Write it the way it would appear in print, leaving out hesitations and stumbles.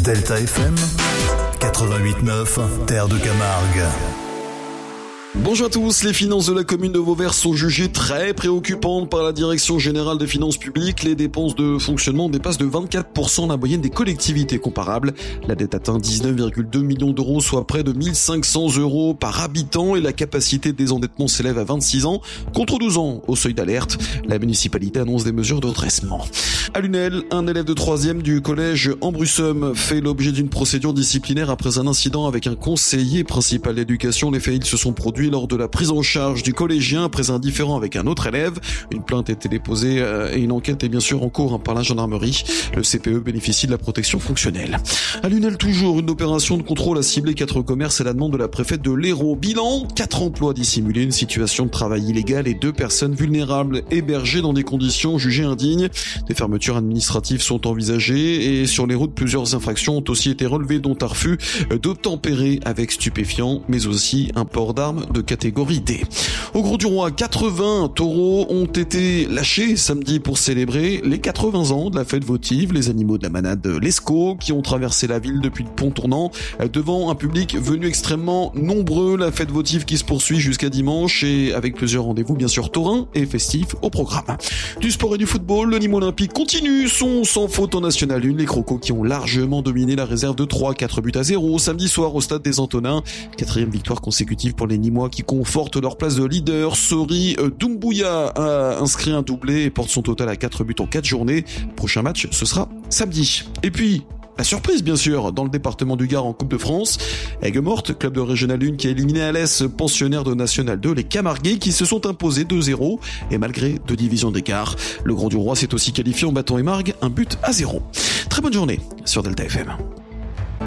Delta FM 88.9, Terre de Camargue. Bonjour à tous, les finances de la commune de Vauvert sont jugées très préoccupantes par la Direction Générale des Finances Publiques. Les dépenses de fonctionnement dépassent de 24% la moyenne des collectivités comparables. La dette atteint 19,2 millions d'euros, soit près de 1500 euros par habitant, et la capacité de désendettement s'élève à 26 ans, contre 12 ans au seuil d'alerte. La municipalité annonce des mesures de redressement. À Lunel, un élève de 3e du collège Ambrussum fait l'objet d'une procédure disciplinaire après un incident avec un conseiller principal d'éducation. Les faits se sont produits lors de la prise en charge du collégien après un différend avec un autre élève. Une plainte a été déposée et une enquête est bien sûr en cours par la gendarmerie. Le CPE bénéficie de la protection fonctionnelle. À Lunel toujours, une opération de contrôle a ciblé 4 commerces à la demande de la préfète de l'Hérault. Bilan, 4 emplois dissimulés, une situation de travail illégale et 2 personnes vulnérables hébergées dans des conditions jugées indignes. Des fermetures administratives sont envisagées et sur les routes, plusieurs infractions ont aussi été relevées, dont un refus d'obtempérer avec stupéfiants, mais aussi un port d'armes de catégorie D. Au Grau du Roi, 80 taureaux ont été lâchés samedi pour célébrer les 80 ans de la fête votive. Les animaux de la manade Lescaut qui ont traversé la ville depuis le pont tournant devant un public venu extrêmement nombreux. La fête votive qui se poursuit jusqu'à dimanche et avec plusieurs rendez-vous bien sûr taurins et festifs au programme. Du sport et du football, le Nîmes Olympique continue son sans faute en National 1. Les Crocos qui ont largement dominé la réserve de 4-0 samedi soir au stade des Antonins. 4e victoire consécutive pour les Nîmois qui confortent leur place de leader. Sori Doumbouya a inscrit un doublé et porte son total à 4 buts en 4 journées. Prochain match, ce sera samedi. Et puis, la surprise bien sûr, dans le département du Gard en Coupe de France. Aigues-Mortes, club de Régional 1 qui a éliminé Alès, pensionnaire de National 2, les Camarguais qui se sont imposés 2-0 et malgré 2 divisions d'écart. Le Grand du Roi s'est aussi qualifié en battant Émargues 1-0. Très bonne journée sur Delta FM.